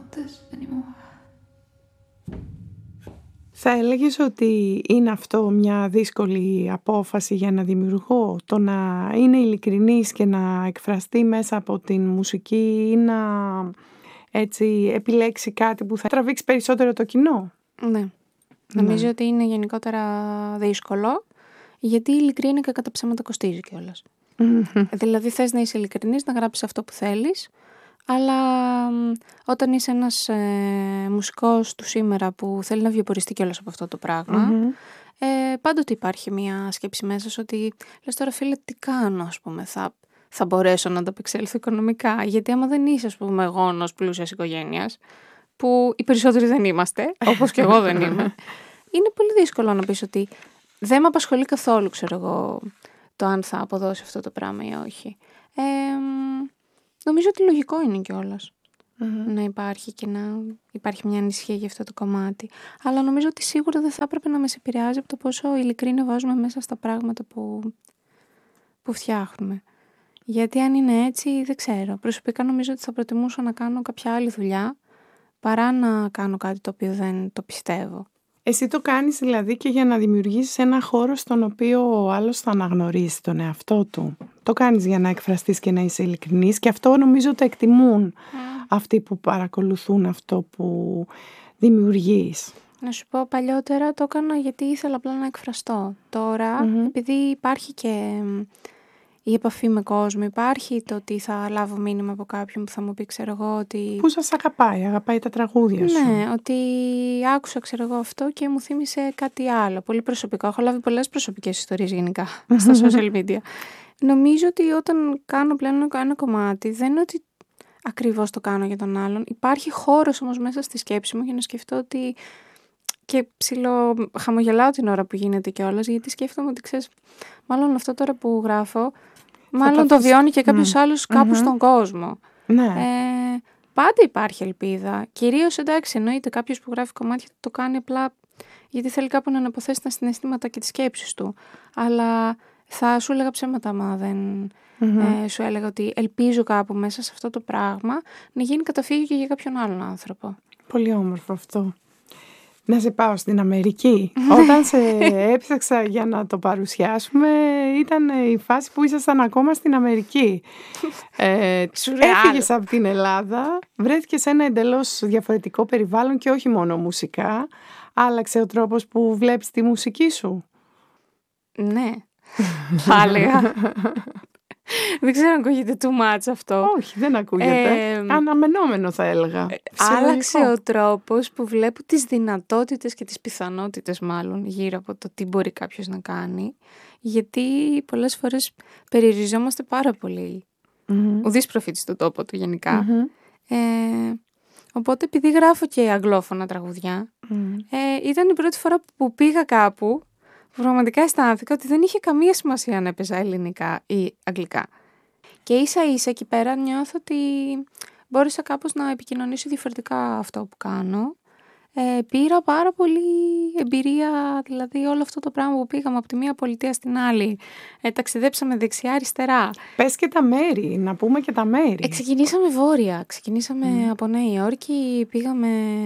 this anymore. Θα έλεγες ότι είναι αυτό μια δύσκολη απόφαση για ένα δημιουργό, το να είναι ειλικρινής και να εκφραστεί μέσα από την μουσική ή να έτσι επιλέξει κάτι που θα τραβήξει περισσότερο το κοινό? Ναι. Νομίζω ότι είναι γενικότερα δύσκολο, γιατί η ειλικρίνεια κατά ψέματα κοστίζει κιόλας. Δηλαδή θες να είσαι ειλικρινής, να γράψεις αυτό που θέλεις, αλλά όταν είσαι ένας μουσικός του σήμερα που θέλει να βιοποριστεί κιόλας από αυτό το πράγμα, πάντοτε υπάρχει μια σκέψη μέσα σου ότι λες τώρα φίλε τι κάνω, ας πούμε, θα μπορέσω να ανταπεξέλθω οικονομικά, γιατί άμα δεν είσαι, ας πούμε, γόνος πλούσιας οικογένειας, που οι περισσότεροι δεν είμαστε, όπως και εγώ δεν είμαι, είναι πολύ δύσκολο να πεις ότι δεν με απασχολεί καθόλου, ξέρω εγώ, το αν θα αποδώσει αυτό το πράγμα ή όχι. Νομίζω ότι λογικό είναι κιόλας να υπάρχει και να υπάρχει μια ανησυχία για αυτό το κομμάτι. Αλλά νομίζω ότι σίγουρα δεν θα έπρεπε να μας επηρεάζει από το πόσο ειλικρίνεια βάζουμε μέσα στα πράγματα που φτιάχνουμε. Γιατί αν είναι έτσι, δεν ξέρω. Προσωπικά νομίζω ότι θα προτιμούσα να κάνω κάποια άλλη δουλειά παρά να κάνω κάτι το οποίο δεν το πιστεύω. Εσύ το κάνεις δηλαδή και για να δημιουργήσεις ένα χώρο στον οποίο ο άλλος θα αναγνωρίσει τον εαυτό του. Το κάνεις για να εκφραστείς και να είσαι ειλικρινής και αυτό νομίζω το εκτιμούν αυτοί που παρακολουθούν αυτό που δημιουργείς. Να σου πω, παλιότερα το έκανα γιατί ήθελα απλά να εκφραστώ. Τώρα, επειδή υπάρχει και η επαφή με κόσμο, υπάρχει το ότι θα λάβω μήνυμα από κάποιον που θα μου πει, ξέρω εγώ, ότι... Που σας αγαπάει τα τραγούδια σου. Ναι, ότι άκουσα, ξέρω εγώ, αυτό και μου θύμισε κάτι άλλο. Πολύ προσωπικό. Έχω λάβει πολλές προσωπικές ιστορίες γενικά στα social media. Νομίζω ότι όταν κάνω πλέον ένα κομμάτι, δεν είναι ότι ακριβώς το κάνω για τον άλλον. Υπάρχει χώρος όμως μέσα στη σκέψη μου για να σκεφτώ ότι... Και χαμογελάω την ώρα που γίνεται κιόλας, γιατί σκέφτομαι ότι ξέρεις, μάλλον αυτό τώρα που γράφω, μάλλον το βιώνει και κάποιος άλλος κάπου στον κόσμο. Ναι. Πάντα υπάρχει ελπίδα. Κυρίως, εντάξει, εννοείται κάποιος που γράφει κομμάτια το κάνει απλά γιατί θέλει κάπου να αναποθέσει τα συναισθήματα και τις σκέψεις του. Αλλά θα σου έλεγα ψέματα άμα δεν σου έλεγα ότι ελπίζω κάπου μέσα σε αυτό το πράγμα να γίνει καταφύγιο και για κάποιον άλλον άνθρωπο. Πολύ όμορφο αυτό. Να σε πάω στην Αμερική. Όταν σε έψαξα για να το παρουσιάσουμε, ήταν η φάση που ήσασταν ακόμα στην Αμερική. Έφυγες από την Ελλάδα, βρέθηκες σε ένα εντελώς διαφορετικό περιβάλλον και όχι μόνο μουσικά. Άλλαξε ο τρόπος που βλέπεις τη μουσική σου. Ναι, θα έλεγα. Δεν ξέρω αν ακούγεται too much αυτό. Όχι, δεν ακούγεται. Αναμενόμενο θα έλεγα. Άλλαξε ο τρόπος που βλέπω τις δυνατότητες και τις πιθανότητες μάλλον γύρω από το τι μπορεί κάποιος να κάνει. Γιατί πολλές φορές περιοριζόμαστε πάρα πολύ. Ουδής προφήτης στον τόπο του γενικά. Οπότε επειδή γράφω και αγγλόφωνα τραγουδιά, ήταν η πρώτη φορά που πήγα κάπου που πραγματικά αισθάνθηκα ότι δεν είχε καμία σημασία να έπαιζα ελληνικά ή αγγλικά. Και ίσα ίσα εκεί πέρα νιώθω ότι μπόρεσα κάπως να επικοινωνήσω διαφορετικά αυτό που κάνω. Πήρα πάρα πολύ εμπειρία, δηλαδή όλο αυτό το πράγμα που πήγαμε από τη μία πολιτεία στην άλλη. Ταξιδέψαμε δεξιά-αριστερά. Πες και τα μέρη, να πούμε και τα μέρη. Ξεκινήσαμε βόρεια, ξεκινήσαμε από Νέα Υόρκη, πήγαμε...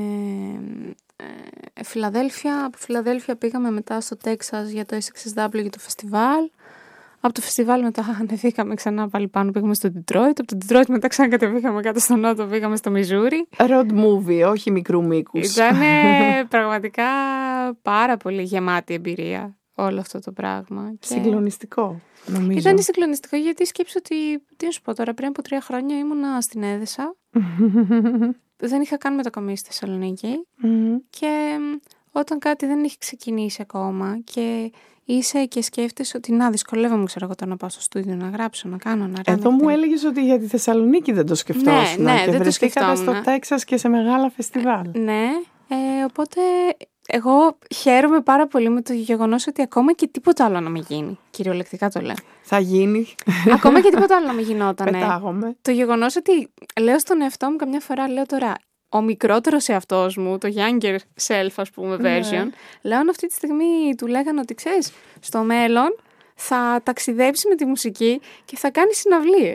Φιλαδέλφια. Από Φιλαδέλφια πήγαμε μετά στο Τέξας για το SXSW για το φεστιβάλ. Από το φεστιβάλ μετά ανεβήκαμε ξανά πάλι πάνω, πήγαμε στο Detroit. Από το Detroit μετά ξανακατεβήκαμε κάτω στο νότο, πήγαμε στο Μιζούρι. Road movie, όχι μικρού μήκους. Ήταν πραγματικά πάρα πολύ γεμάτη εμπειρία όλο αυτό το πράγμα. Συγκλονιστικό, νομίζω. Ήταν συγκλονιστικό γιατί σκέψω ότι, τι να σου πω τώρα, πριν από 3 χρόνια ήμουνα στην Έδεσα. Δεν είχα καν μετακομίσει στη Θεσσαλονίκη και όταν κάτι δεν έχει ξεκινήσει ακόμα και είσαι και σκέφτεσαι ότι να δυσκολεύομαι, ξέρω εγώ, να πάω στο στούντιο να γράψω, να κάνω, να ράνω. Εδώ μου έλεγες ότι για τη Θεσσαλονίκη δεν το σκεφτόσουν. Ναι, και δεν το σκεφτόμουν. στο Τέξας και σε μεγάλα φεστιβάλ. Ναι, οπότε εγώ χαίρομαι πάρα πολύ με το γεγονός ότι ακόμα και τίποτα άλλο να μην γίνει. Κυριολεκτικά το λέω. Θα γίνει. Ακόμα και τίποτα άλλο να μην γινότανε. Πετάγομαι. Το γεγονός ότι λέω στον εαυτό μου καμιά φορά, λέω τώρα, ο μικρότερος εαυτός μου, το younger self, ας πούμε, version, λέω αυτή τη στιγμή του λέγανε ότι ξέρεις, στο μέλλον θα ταξιδέψει με τη μουσική και θα κάνει συναυλίες.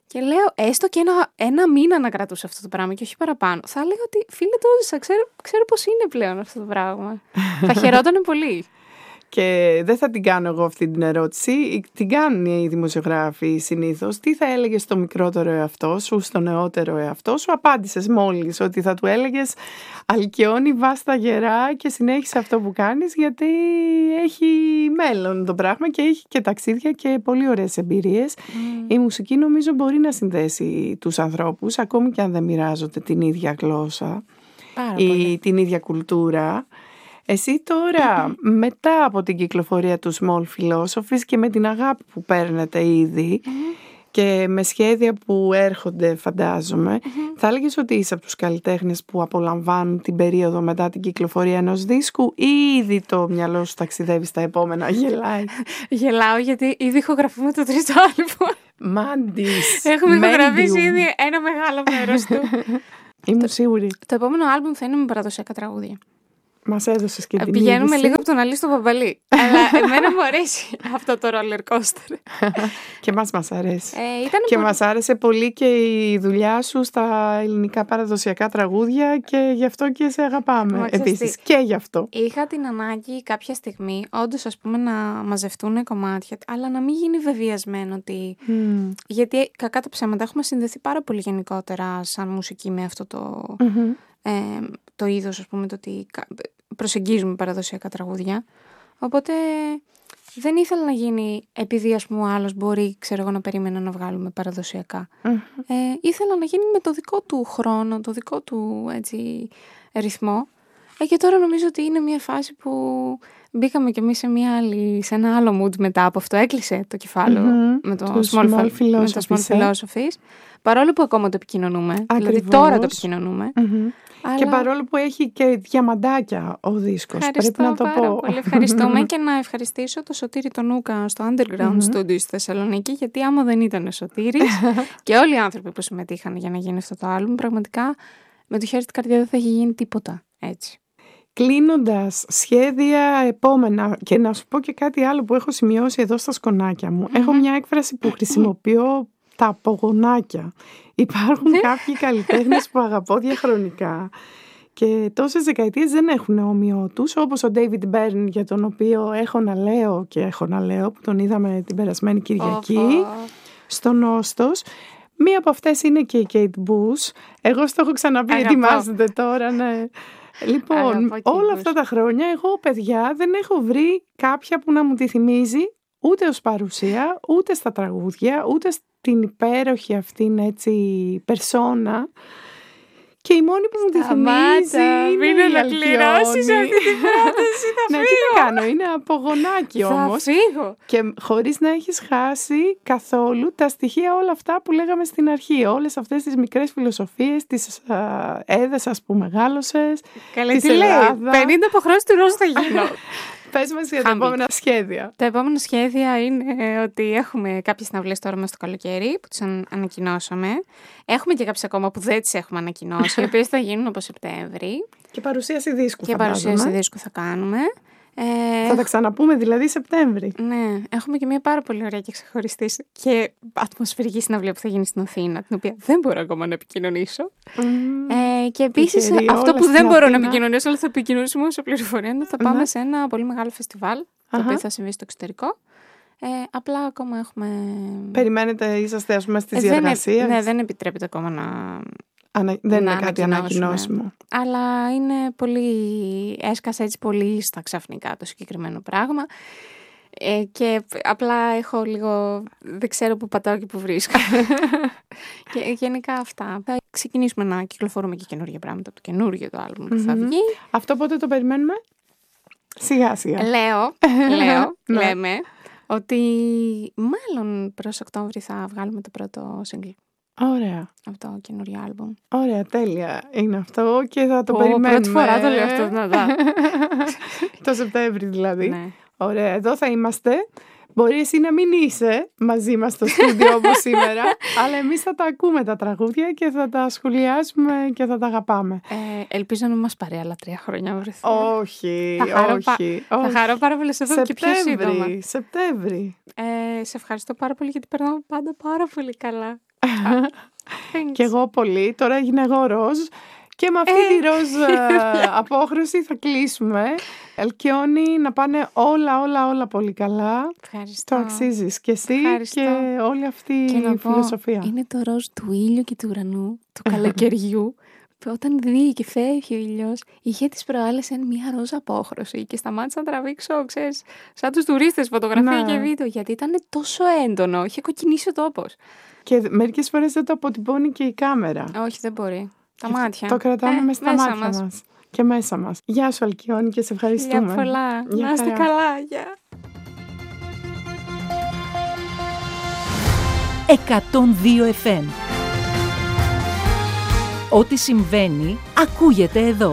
Και λέω, έστω και ένα μήνα να κρατούσε αυτό το πράγμα και όχι παραπάνω. Θα έλεγα ότι φίλε το έζησα, ξέρω πώς είναι πλέον αυτό το πράγμα. Θα χαιρότανε πολύ. Και δεν θα την κάνω εγώ αυτή την ερώτηση, την κάνουν οι δημοσιογράφοι συνήθως. Τι θα έλεγες στο μικρότερο εαυτό σου, στο νεότερο εαυτό σου? Απάντησες μόλις ότι θα του έλεγες αλκιώνει, βάστα γερά και συνέχισε αυτό που κάνεις, γιατί έχει μέλλον το πράγμα και έχει και ταξίδια και πολύ ωραίες εμπειρίες. Η μουσική νομίζω μπορεί να συνδέσει τους ανθρώπους, ακόμη και αν δεν μοιράζονται την ίδια γλώσσα ή την ίδια κουλτούρα. Εσύ τώρα, μετά από την κυκλοφορία του Small Philosophies και με την αγάπη που παίρνετε ήδη και με σχέδια που έρχονται, φαντάζομαι, θα έλεγες ότι είσαι από τους καλλιτέχνες που απολαμβάνουν την περίοδο μετά την κυκλοφορία ενός δίσκου, ή ήδη το μυαλό σου ταξιδεύει στα επόμενα, γελάει? Γελάω γιατί ήδη ηχογραφούμε το τρίτο άλμπομ. Μάντις. Έχουμε ηχογραφήσει ήδη ένα μεγάλο μέρος του. Ήμουν σίγουρη. Το επόμενο άλμπομ θα είναι με παραδοσιακά τραγούδια. Μας έδωσες και την Πηγαίνουμε είδηση. λίγο από τον Αλή στο Παπαλή. Αλλά εμένα μου αρέσει αυτό το roller coaster. Και μας αρέσει. Και μας άρεσε πολύ και η δουλειά σου στα ελληνικά παραδοσιακά τραγούδια και γι' αυτό και σε αγαπάμε. Επίσης και γι' αυτό. Είχα την ανάγκη κάποια στιγμή όντως, ας πούμε, να μαζευτούν κομμάτια, αλλά να μην γίνει βεβαιασμένο ότι... Γιατί κακά τα ψέματα έχουμε συνδεθεί πάρα πολύ γενικότερα σαν μουσική με αυτό το είδος, ας πούμε, το ότι προσεγγίζουμε παραδοσιακά τραγούδια. Οπότε δεν ήθελα να γίνει επειδή, ας πούμε, ο άλλος μπορεί, ξέρω εγώ, να περίμενα να βγάλουμε παραδοσιακά. Ήθελα να γίνει με το δικό του χρόνο, το δικό του έτσι ρυθμό. Και τώρα νομίζω ότι είναι μια φάση που μπήκαμε κι εμείς σε ένα άλλο mood μετά από αυτό. Έκλεισε το κεφάλαιο με το Small Philosophies. Παρόλο που ακόμα το επικοινωνούμε. Ακριβώς. Δηλαδή τώρα το επικοινωνούμε. Αλλά... Και παρόλο που έχει και διαμαντάκια ο δίσκος, πρέπει να το πω. Πολύ ευχαριστούμε και να ευχαριστήσω το Σωτήρη τον Νούκα στο Underground Studio στη Θεσσαλονίκη, γιατί άμα δεν ήταν ο Σωτήρης και όλοι οι άνθρωποι που συμμετείχαν για να γίνει αυτό το άλμπουμ, πραγματικά με το χέρι στην καρδιά δεν θα είχε γίνει τίποτα έτσι. Κλείνοντας, σχέδια επόμενα, και να σου πω και κάτι άλλο που έχω σημειώσει εδώ στα σκονάκια μου. Έχω μια έκφραση που χρησιμοποιώ, τα απογονάκια. Υπάρχουν κάποιοι καλλιτέχνες που αγαπώ διαχρονικά και τόσες δεκαετίες δεν έχουν όμοιο τους, όπως ο David Byrne, για τον οποίο έχω να λέω, που τον είδαμε την περασμένη Κυριακή στο Νόστος. Μία από αυτές είναι και η Kate Bush. Εγώ στο έχω ξαναπεί, ετοιμάζεται τώρα, ναι. Λοιπόν, όλα αυτά τα χρόνια εγώ, παιδιά, δεν έχω βρει κάποια που να μου τη θυμίζει, ούτε ως παρουσία, ούτε στα τραγούδια, ούτε στην υπέροχη αυτήν έτσι περσόνα. Και η μόνη που μου τη θυμίζει είναι η ολοκληρώσεις αυτή την πρόταση, θα φύγω. Ναι, τι να κάνω, είναι απογονάκι όμως. Θα φύγω. Και χωρίς να έχεις χάσει καθόλου τα στοιχεία όλα αυτά που λέγαμε στην αρχή. Όλες αυτές τις μικρές φιλοσοφίες, τις έδεσας που μεγάλωσες. Καλή, τι λέει, 50 αποχρώσεις του Ροζ θα γίνω. Πες μας για τα επόμενα σχέδια. Τα επόμενα σχέδια είναι ότι έχουμε κάποιες συναυλίες τώρα μέσα στο καλοκαίρι που τις ανακοινώσαμε. Έχουμε και κάποιες ακόμα που δεν τις έχουμε ανακοινώσει, οι οποίες θα γίνουν από Σεπτέμβρη. Και παρουσίαση δίσκου, και παρουσίαση δίσκου θα κάνουμε. Θα τα ξαναπούμε δηλαδή Σεπτέμβρη. Ναι, έχουμε και μια πάρα πολύ ωραία και ξεχωριστή και ατμοσφαιρική συναυλία που θα γίνει στην Αθήνα, την οποία δεν μπορώ ακόμα να επικοινωνήσω. Και επίσης αυτό που δεν μπορώ να επικοινωνήσω, αλλά θα επικοινωνήσουμε όσο πληροφορία, είναι ότι θα πάμε σε ένα πολύ μεγάλο φεστιβάλ, το οποίο θα συμβεί στο εξωτερικό. Απλά ακόμα έχουμε... Περιμένετε, είσαστε ας πούμε στις διαδικασίες. Ναι, δεν επιτρέπεται ακόμα να... Δεν είναι κάτι ανακοινώσιμο. Αλλά είναι πολύ... Έσκασε έτσι πολύ στα ξαφνικά το συγκεκριμένο πράγμα. Και απλά έχω λίγο... Δεν ξέρω που πατάω και που βρίσκω. Και γενικά αυτά. Θα ξεκινήσουμε να κυκλοφορούμε και καινούργια πράγματα από το καινούργιο το άλμπουμ που θα βγει. Αυτό πότε το περιμένουμε? Σιγά σιγά. Λέμε ότι μάλλον προς Οκτώβρη θα βγάλουμε το πρώτο single. Ωραία. Αυτό το καινούριο άλμπουμ. Ωραία, τέλεια είναι αυτό και θα το περιμένουμε. Πρώτη φορά το λέω αυτό, να δω. Το Σεπτέμβρη δηλαδή. Ναι. Ωραία, εδώ θα είμαστε. Μπορεί εσύ να μην είσαι μαζί μας στο στούντιο όπως σήμερα, αλλά εμείς θα τα ακούμε τα τραγούδια και θα τα σχολιάσουμε και θα τα αγαπάμε. Ελπίζω να μην μας πάρει άλλα 3 χρόνια να βρεθούμε. Όχι. Θα χαρώ πάρα πολύ σε αυτό και πιο σύντομα. Σεπτέμβρη. Σε ευχαριστώ πάρα πολύ γιατί περνάω πάντα πάρα πολύ καλά. Και εγώ πολύ. Τώρα έγινε εγώ ροζ. Και με αυτή τη ροζ απόχρωση θα κλείσουμε. Αλκιόνη, να πάνε όλα πολύ καλά. Ευχαριστώ. Το αξίζεις και εσύ. Ευχαριστώ. Και όλη αυτή η φιλοσοφία. Είναι το ροζ του ήλιου και του ουρανού, του καλοκαιριού. Όταν δει και φεύγει ο ήλιος, είχε τις προάλλες μια ροζ απόχρωση και σταμάτησα να τραβήξω, ξέρεις, σαν τους τουρίστες φωτογραφία και βίντεο, γιατί ήταν τόσο έντονο, είχε κοκκινήσει ο τόπος. Και μερικές φορές δεν το αποτυπώνει και η κάμερα. Όχι, δεν μπορεί. Τα μάτια. Το κρατάμε μες στα μάτια μας. Και μέσα μας. Γεια σου Αλκιόνη και σε ευχαριστούμε. Γεια πολλά. Να είστε καλά. Γεια. 102 FM. Ό,τι συμβαίνει, ακούγεται εδώ.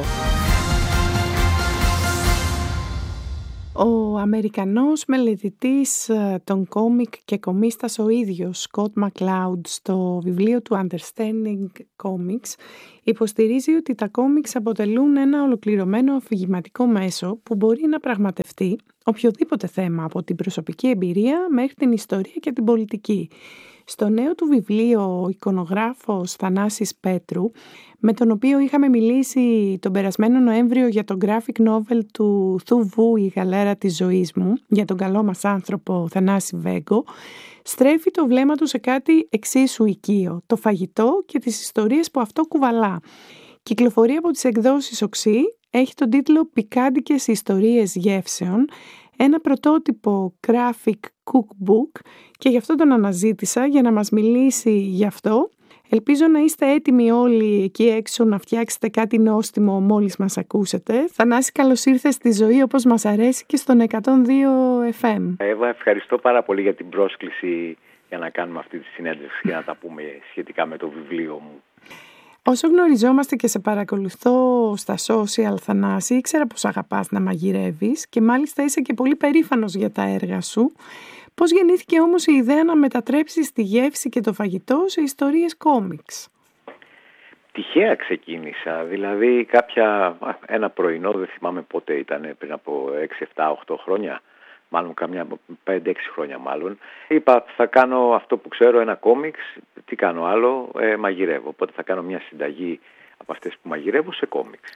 Ο Αμερικανός μελετητής των κόμικ και κομίστας ο ίδιος, Σκοτ Μακλάουντ, στο βιβλίο του Understanding Comics, υποστηρίζει ότι τα κόμικς αποτελούν ένα ολοκληρωμένο αφηγηματικό μέσο που μπορεί να πραγματευτεί οποιοδήποτε θέμα, από την προσωπική εμπειρία μέχρι την ιστορία και την πολιτική. Στο νέο του βιβλίο ο εικονογράφος Θανάσης Πέτρου, με τον οποίο είχαμε μιλήσει τον περασμένο Νοέμβριο για το graphic novel του Θουβού «Η γαλέρα της ζωής μου», για τον καλό μας άνθρωπο Θανάση Βέγκο, στρέφει το βλέμμα του σε κάτι εξίσου οικείο, το φαγητό και τις ιστορίες που αυτό κουβαλά. Κυκλοφορεί από τις εκδόσεις Οξύ, έχει τον τίτλο «Πικάντικες ιστορίες γεύσεων», ένα πρωτότυπο graphic cookbook, και γι' αυτό τον αναζήτησα για να μας μιλήσει γι' αυτό. Ελπίζω να είστε έτοιμοι όλοι εκεί έξω να φτιάξετε κάτι νόστιμο μόλις μας ακούσετε. Θανάση, καλώς ήρθες στη ζωή όπως μας αρέσει και στον 102 FM. Εύα, ευχαριστώ πάρα πολύ για την πρόσκληση για να κάνουμε αυτή τη συνέντευξη και να τα πούμε σχετικά με το βιβλίο μου. Όσο γνωριζόμαστε και σε παρακολουθώ στα social, Θανάση, ήξερα πως αγαπάς να μαγειρεύεις και μάλιστα είσαι και πολύ περήφανος για τα έργα σου. Πώς γεννήθηκε όμως η ιδέα να μετατρέψεις τη γεύση και το φαγητό σε ιστορίες κόμιξ? Τυχαία ξεκίνησα, δηλαδή ένα πρωινό, δεν θυμάμαι πότε ήταν, πριν από 6, 7, 8 χρόνια, μάλλον καμιά 5-6 χρόνια μάλλον. Είπα, θα κάνω αυτό που ξέρω, ένα κόμιξ, τι κάνω άλλο, μαγειρεύω. Οπότε θα κάνω μια συνταγή από αυτές που μαγειρεύω σε κόμιξ.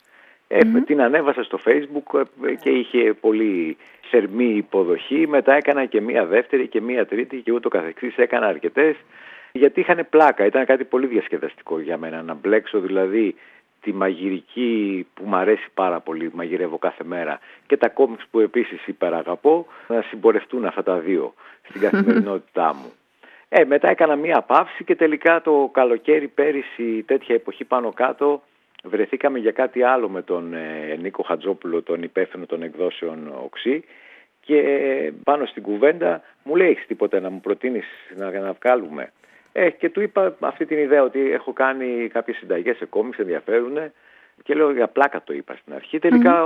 Την ανέβασα στο Facebook και είχε πολύ θερμή υποδοχή. Μετά έκανα και μία δεύτερη και μία τρίτη και ούτω καθεξής. Έκανα αρκετές γιατί είχαν πλάκα. Ήταν κάτι πολύ διασκεδαστικό για μένα να μπλέξω δηλαδή τη μαγειρική που μου αρέσει πάρα πολύ, μαγειρεύω κάθε μέρα, και τα κόμιξ που επίσης υπεραγαπώ, να συμπορευτούν αυτά τα δύο στην καθημερινότητά μου. Μετά έκανα μία παύση και τελικά το καλοκαίρι πέρυσι, τέτοια εποχή πάνω κάτω, βρεθήκαμε για κάτι άλλο με τον Νίκο Χατζόπουλο, τον υπεύθυνο των εκδόσεων Οξύ, και πάνω στην κουβέντα μου λέει, έχεις τίποτα να μου προτείνεις να βγάλουμε? Και του είπα αυτή την ιδέα ότι έχω κάνει κάποιες συνταγές σε κόμιξ, ενδιαφέρουνε, και λέω, για πλάκα το είπα στην αρχή. Τελικά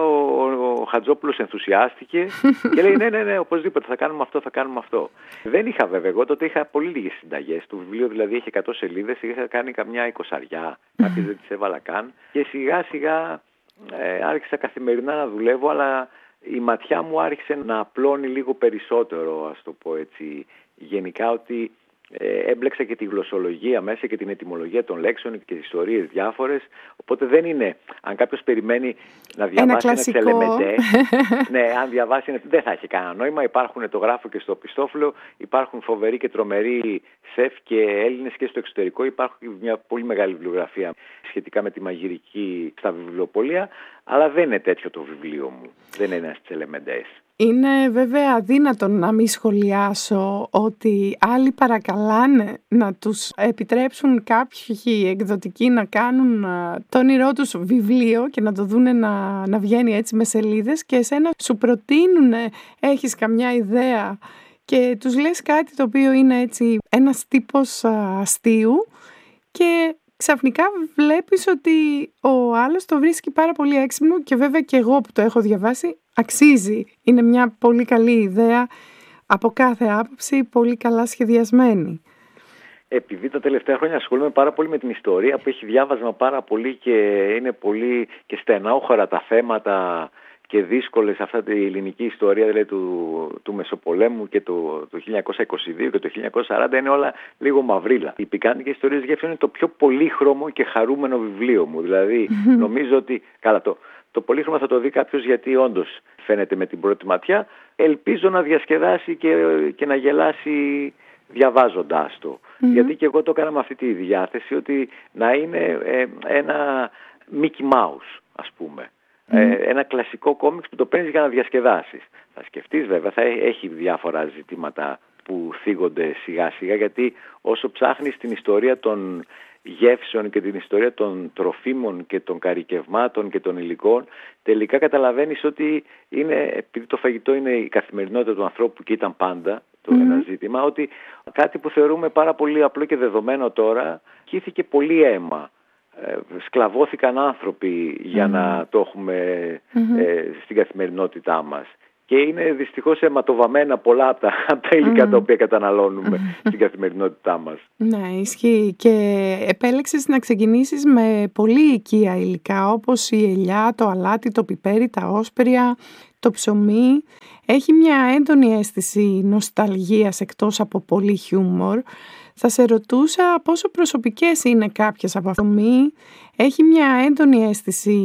ο Χατζόπουλος ενθουσιάστηκε και λέει ναι, οπωσδήποτε θα κάνουμε αυτό. Δεν είχα βέβαια, εγώ τότε είχα πολύ λίγες συνταγές. Το βιβλίο δηλαδή είχε 100 σελίδες, είχα κάνει καμιά 20, κάποιες δεν τις έβαλα καν. Και σιγά σιγά άρχισα καθημερινά να δουλεύω, αλλά η ματιά μου άρχισε να απλώνει λίγο περισσότερο, ας το πω έτσι, γενικά, ότι έμπλεξα και τη γλωσσολογία μέσα και την ετυμολογία των λέξεων και τις ιστορίες διάφορες. Οπότε δεν είναι, αν κάποιος περιμένει να διαβάσει ένα τσελεμεντέ, ναι, αν διαβάσει δεν θα έχει κανένα νόημα. Υπάρχουν, το γράφω και στο πιστόφυλλο, υπάρχουν φοβεροί και τρομεροί σεφ και Έλληνες και στο εξωτερικό. Υπάρχει μια πολύ μεγάλη βιβλιογραφία σχετικά με τη μαγειρική στα βιβλιοπωλεία, αλλά δεν είναι τέτοιο το βιβλίο μου. Δεν είναι ένας τσελεμεντές. Είναι βέβαια αδύνατο να μην σχολιάσω ότι άλλοι παρακαλάνε να τους επιτρέψουν κάποιοι εκδοτικοί να κάνουν το όνειρό τους βιβλίο και να το δούνε να βγαίνει έτσι με σελίδες, και εσένα σου προτείνουνε, έχεις καμιά ιδέα και τους λες κάτι το οποίο είναι έτσι ένας τύπος αστείου, και ξαφνικά βλέπεις ότι ο άλλος το βρίσκει πάρα πολύ έξυπνο, και βέβαια και εγώ που το έχω διαβάσει αξίζει. Είναι μια πολύ καλή ιδέα από κάθε άποψη, πολύ καλά σχεδιασμένη. Επειδή τα τελευταία χρόνια ασχολούμαι πάρα πολύ με την ιστορία, που έχει διάβασμα πάρα πολύ και είναι πολύ και στενόχωρα τα θέματα και δύσκολες αυτά η ελληνική ιστορία, δηλαδή του Μεσοπολέμου και το 1922 και το 1940 είναι όλα λίγο μαυρίλα. Οι πικάντικες ιστορίες γεύσεων είναι το πιο πολύχρωμο και χαρούμενο βιβλίο μου. Δηλαδή νομίζω ότι, καλά, το πολύχρωμα θα το δει κάποιος γιατί όντως φαίνεται με την πρώτη ματιά. Ελπίζω να διασκεδάσει και να γελάσει διαβάζοντάς το. Γιατί και εγώ το έκανα με αυτή τη διάθεση ότι να είναι ένα Mickey Mouse, ας πούμε. Ένα κλασικό κόμιξ που το παίρνεις για να διασκεδάσεις. Θα σκεφτείς βέβαια, θα έχει διάφορα ζητήματα που θίγονται σιγά σιγά, γιατί όσο ψάχνεις την ιστορία των γεύσεων και την ιστορία των τροφίμων και των καρικευμάτων και των υλικών, τελικά καταλαβαίνεις ότι επειδή το φαγητό είναι η καθημερινότητα του ανθρώπου και ήταν πάντα ένα ζήτημα, ότι κάτι που θεωρούμε πάρα πολύ απλό και δεδομένο τώρα, χύθηκε πολύ αίμα. Σκλαβώθηκαν άνθρωποι για να το έχουμε στην καθημερινότητά μας. Και είναι δυστυχώς αιματοβαμμένα πολλά από τα υλικά τα οποία καταναλώνουμε στην καθημερινότητά μας. Ναι, ισχύει. Και επέλεξες να ξεκινήσεις με πολύ οικία υλικά, όπως η ελιά, το αλάτι, το πιπέρι, τα όσπρια, το ψωμί. Έχει μια έντονη αίσθηση νοσταλγίας εκτός από πολύ χιούμορ. Θα σε ρωτούσα πόσο προσωπικές είναι κάποιες από αυτό. Έχει μια έντονη αίσθηση